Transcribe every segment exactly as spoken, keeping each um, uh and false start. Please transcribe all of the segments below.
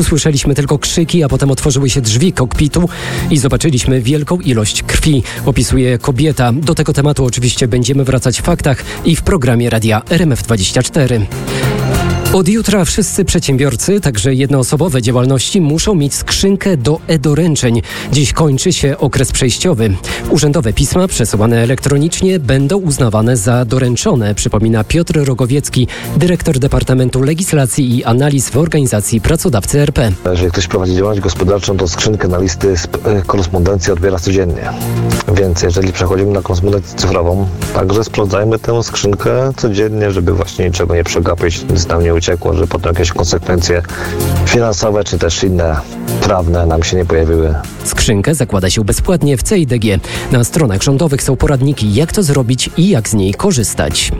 Usłyszeliśmy tylko krzyki, a potem otworzyły się drzwi kokpitu i zobaczyliśmy wielką ilość krwi, opisuje kobieta. Do tego tematu oczywiście będziemy wracać w faktach i w programie Radia R M F dwadzieścia cztery. Od jutra wszyscy przedsiębiorcy, także jednoosobowe działalności, muszą mieć skrzynkę do e-doręczeń. Dziś kończy się okres przejściowy. Urzędowe pisma przesyłane elektronicznie będą uznawane za doręczone, przypomina Piotr Rogowiecki, dyrektor Departamentu Legislacji i Analiz w organizacji Pracodawcy R P. Jeżeli ktoś prowadzi działalność gospodarczą, to skrzynkę na listy korespondencji odbiera codziennie. Więc jeżeli przechodzimy na korespondencję cyfrową, także sprawdzajmy tę skrzynkę codziennie, żeby właśnie niczego nie przegapić, nic nam nie uciekło, że potem jakieś konsekwencje finansowe czy też inne prawne nam się nie pojawiły. Skrzynkę zakłada się bezpłatnie w C I D G. Na stronach rządowych są poradniki, jak to zrobić i jak z niej korzystać.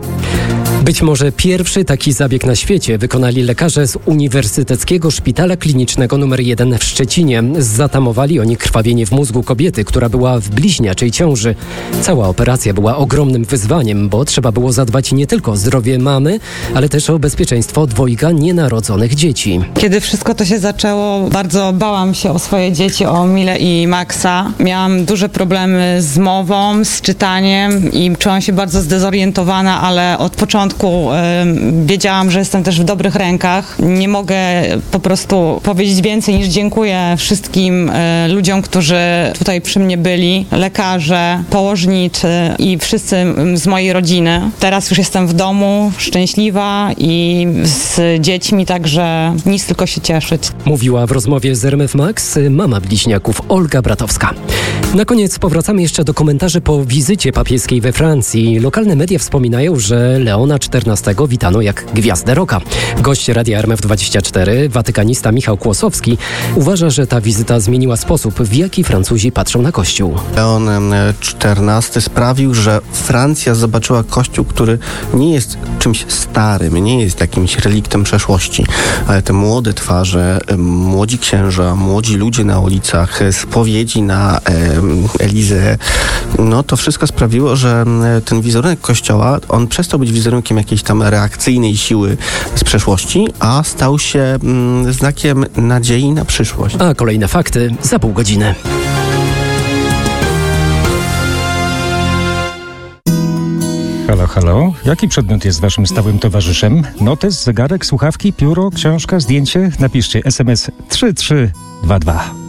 Być może pierwszy taki zabieg na świecie wykonali lekarze z Uniwersyteckiego Szpitala Klinicznego numer jeden w Szczecinie. Zatamowali oni krwawienie w mózgu kobiety, która była w bliźniaczej ciąży. Cała operacja była ogromnym wyzwaniem, bo trzeba było zadbać nie tylko o zdrowie mamy, ale też o bezpieczeństwo dwojga nienarodzonych dzieci. Kiedy wszystko to się zaczęło, bardzo bałam się o swoje dzieci, o Milę i Maxa. Miałam duże problemy z mową, z czytaniem i czułam się bardzo zdezorientowana, ale od początku y, wiedziałam, że jestem też w dobrych rękach. Nie mogę po prostu powiedzieć więcej niż dziękuję wszystkim y, ludziom, którzy tutaj przy mnie byli, lekarze, położniczy i wszyscy z mojej rodziny. Teraz już jestem w domu, szczęśliwa i z dziećmi, także nic tylko się cieszyć. Mówiła w rozmowie z R M F Max mama bliźniaków Olga Bratowska. Na koniec powracamy jeszcze do komentarzy po wizycie papieskiej we Francji. Lokalne media wspominają, że Leona czternastego witano jak gwiazdę rocka. Gość Radia R M F dwadzieścia cztery, watykanista Michał Kłosowski, uważa, że ta wizyta zmieniła sposób, w jaki Francuzi patrzą na Kościół. Leon czternasty sprawił, że Francja zobaczyła Kościół, który nie jest czymś starym, nie jest jakimś reliktem przeszłości, ale te młode twarze, młodzi księża, młodzi ludzie na ulicach, spowiedzi na e, Elizę, no to wszystko sprawiło, że ten wizerunek Kościoła, on przestał być wizerunkiem jakiejś tam reakcyjnej siły z przeszłości, a stał się mm, znakiem nadziei na przyszłość. A kolejne fakty za pół godziny. Halo, halo. Jaki przedmiot jest waszym stałym towarzyszem? Notes, zegarek, słuchawki, pióro, książka, zdjęcie? Napiszcie S M S trzy trzy dwa dwa.